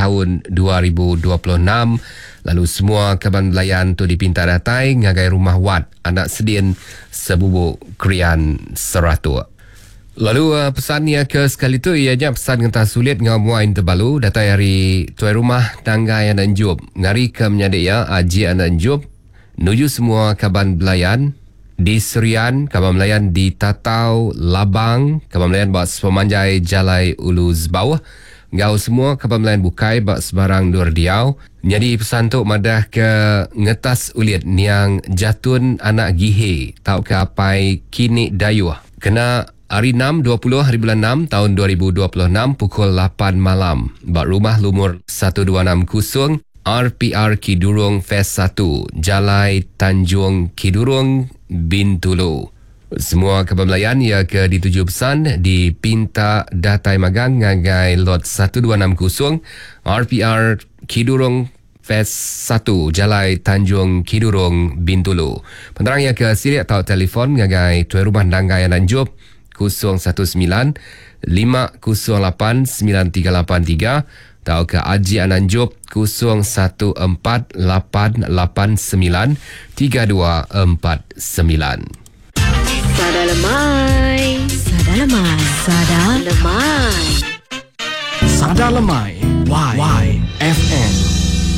tahun 2026. Lalu semua kaban belayan tu dipinta datai ngagai rumah wat anak sedin sebubuk krian seratua. Lalu pesannya ke sekali tu ianya pesan ngentah sulit ngamuain terbalu datai hari tuai rumah tangga yang anjub ngari ke menyadik ya aji anak anjub nuju semua kaban belayan di Serian, kaban belayan di Tatau, Labang, kaban belayan buat pemanjai Jalai Uluz Bawah. Ngau semua kaban belayan bukai buat sebarang Dur Diau. Jadi pesan tu madah ke ngetas ulit niang jatun anak gihe. Tau ke apai kini dayuh. Kena hari 6, 20 hari bulan 6 tahun 2026 pukul 8 malam. Buat rumah lumur 126 RPR Kidurung Fest 1 Jalai Tanjung Kidurung Bintulu. Semua kaban belayan ia ke dituju pesan di Pinta Datai Magang ngagai lot 1260 RPR Kidurung Fest 1 Jalai Tanjung Kidurung Bintulu. Penerang ia ke silik atau telefon ngagai tuai rumah Danggai Ananjub 019 508 9383 atau ke Haji Ananjub 014889 3249. Sada lemai. Sada lemai. Sada lemai. Sada lemai. YFM.